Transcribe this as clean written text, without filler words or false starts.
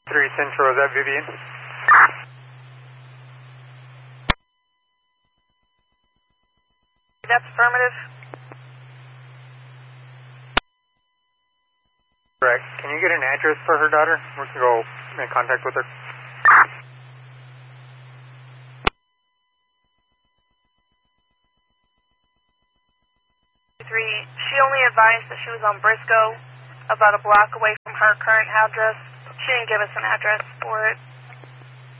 3 Central, is that Vivian? That's affirmative. Correct. Can you get an address for her daughter? We can go in contact with her. 3. She only advised that she was on Briscoe, about a block away from her current address. She didn't give us an address for it.